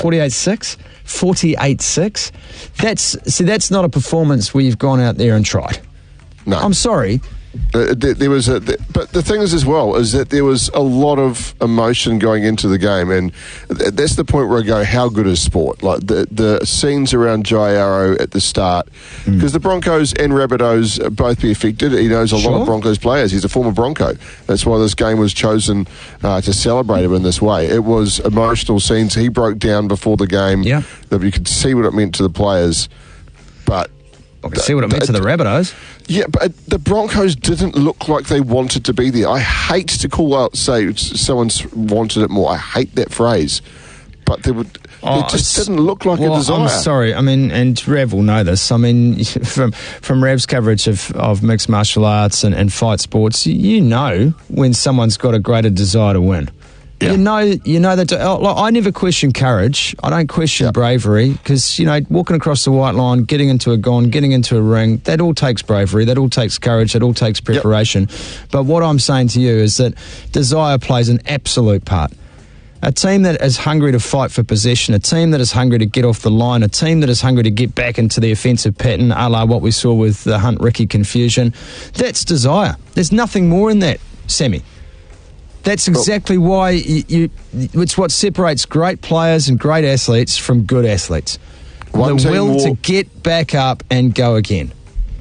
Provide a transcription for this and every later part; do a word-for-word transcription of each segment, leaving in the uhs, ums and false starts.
forty-eight six? forty-eight six? That's, see, that's not a performance where you've gone out there and tried. No. I'm sorry. Uh, there, there was a, but the thing is as well is that there was a lot of emotion going into the game, and that's the point where I go, how good is sport? Like the the scenes around Jai Arrow at the start, because mm. the Broncos and Rabbitohs both be affected. He knows a sure. lot of Broncos players. He's a former Bronco. That's why this game was chosen uh, to celebrate him in this way. It was emotional scenes. He broke down before the game. Yeah. That you could see what it meant to the players, but I can see what it meant to the Rabbitohs. Yeah, but the Broncos didn't look like they wanted to be there. I hate to call out, say, someone's wanted it more. I hate that phrase. But they would, oh, it just didn't look like well, a desire. I'm sorry. I mean, and Rav will know this. I mean, from from Rav's coverage of, of mixed martial arts and, and fight sports, you know when someone's got a greater desire to win. Yeah. You know, you know that. Like, I never question courage. I don't question yep. bravery because you know, walking across the white line, getting into a gon, getting into a ring, that all takes bravery. That all takes courage. That all takes preparation. Yep. But what I'm saying to you is that desire plays an absolute part. A team that is hungry to fight for possession, a team that is hungry to get off the line, a team that is hungry to get back into the offensive pattern, a la what we saw with the Hunt-Ricky confusion. That's desire. There's nothing more in that, Sammy. That's exactly why you, you, it's what separates great players and great athletes from good athletes. One the will wore, to get back up and go again.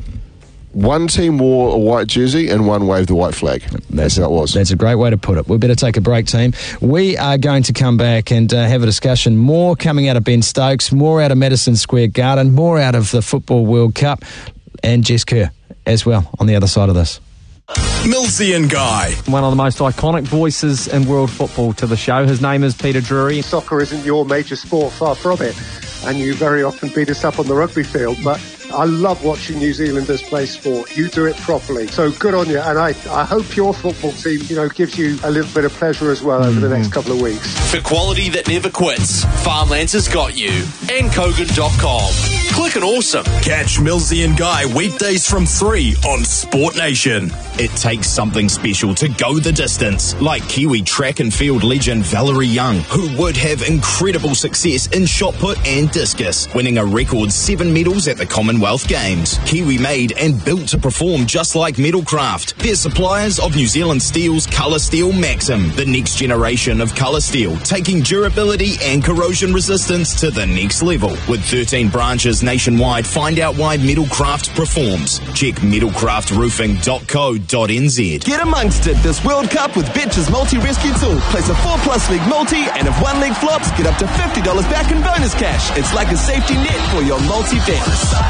One team wore a white jersey and one waved the white flag. That's, that's how it was. That's a great way to put it. We better take a break, team. We are going to come back and uh, have a discussion. More coming out of Ben Stokes, more out of Madison Square Garden, more out of the Football World Cup, and Jess Kerr as well on the other side of this. Millsy and Guy. One of the most iconic voices in world football to the show. His name is Peter Drury. Soccer isn't your major sport, far from it. And you very often beat us up on the rugby field. But I love watching New Zealanders play sport. You do it properly. So good on you. And I, I hope your football team, you know, gives you a little bit of pleasure as well over mm-hmm. the next couple of weeks. For quality that never quits, Farmlands has got you. And Kogan dot com. Click and awesome. Catch Millsy and Guy weekdays from three on Sport Nation. It takes something special to go the distance, like Kiwi track and field legend Valerie Young, who would have incredible success in shot put and discus, winning a record seven medals at the Commonwealth Games. Kiwi made and built to perform just like Metalcraft. They're suppliers of New Zealand Steel's Colour Steel Maxim, the next generation of colour steel, taking durability and corrosion resistance to the next level. With thirteen branches nationwide, find out why Metalcraft performs. Check metalcraft roofing dot co dot n z. Get amongst it this World Cup with Betch's multi-rescue tool. Place a four plus leg multi, and if one leg flops, get up to fifty dollars back in bonus cash. It's like a safety net for your multi-bet.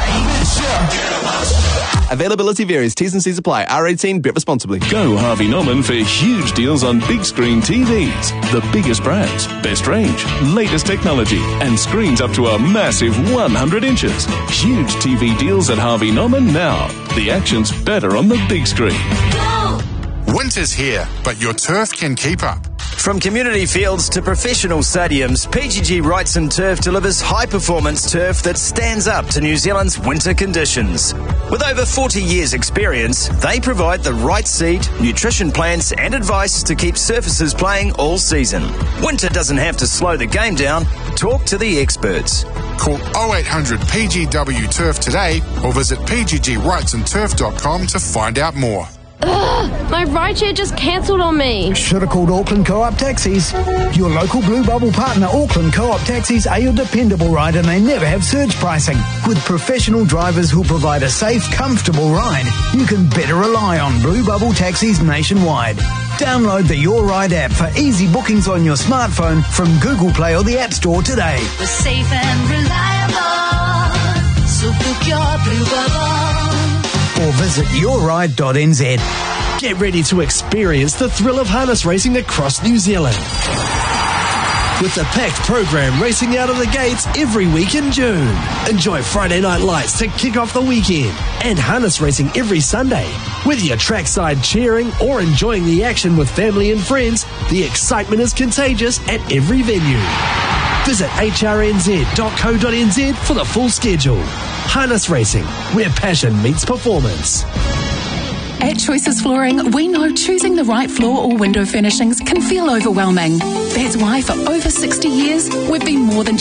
Availability varies. T's and C's apply. R eighteen. Bet responsibly. Go Harvey Norman for huge deals on big screen T Vs. The biggest brands, best range, latest technology, and screens up to a massive one hundred inches. Huge T V deals at Harvey Norman now. The action's better on the big screen. Winter's here, but your turf can keep up. From community fields to professional stadiums, P G G Wrightson Turf delivers high-performance turf that stands up to New Zealand's winter conditions. With over forty years' experience, they provide the right seed, nutrition plans and advice to keep surfaces playing all season. Winter doesn't have to slow the game down. Talk to the experts. Call oh eight hundred P G W Turf today or visit p g g wrightson turf dot com to find out more. Ugh, my rideshare just cancelled on me. Should have called Auckland Co-op Taxis. Your local Blue Bubble partner, Auckland Co-op Taxis, are your dependable ride, and they never have surge pricing. With professional drivers who provide a safe, comfortable ride, you can better rely on Blue Bubble Taxis nationwide. Download the Your Ride app for easy bookings on your smartphone from Google Play or the App Store today. We're safe and reliable, so book your Blue Bubble. Or visit your ride dot n z. Get ready to experience the thrill of harness racing across New Zealand. With a packed program racing out of the gates every week in June. Enjoy Friday Night Lights to kick off the weekend and harness racing every Sunday. Whether you're trackside cheering or enjoying the action with family and friends, the excitement is contagious at every venue. Visit h r n z dot co dot n z for the full schedule. Harness racing, where passion meets performance. At Choices Flooring, we know choosing the right floor or window furnishings can feel overwhelming. That's why for over sixty years, we've been more than